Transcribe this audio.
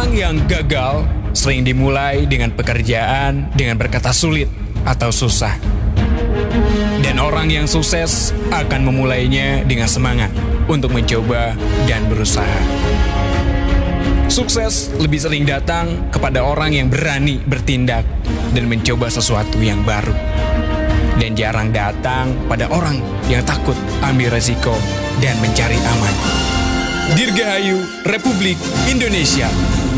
Orang yang gagal sering dimulai dengan pekerjaan dengan berkata sulit atau susah. Dan orang yang sukses akan memulainya dengan semangat untuk mencoba dan berusaha. Sukses lebih sering datang kepada orang yang berani bertindak dan mencoba sesuatu yang baru. Dan jarang datang pada orang yang takut ambil resiko dan mencari aman. Dirgahayu Republik Indonesia.